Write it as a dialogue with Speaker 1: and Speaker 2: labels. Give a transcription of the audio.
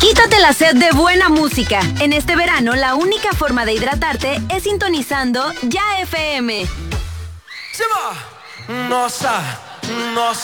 Speaker 1: Quítate la sed de buena música. En este verano, la única forma de hidratarte es sintonizando Ya FM.
Speaker 2: Nossa, nossa.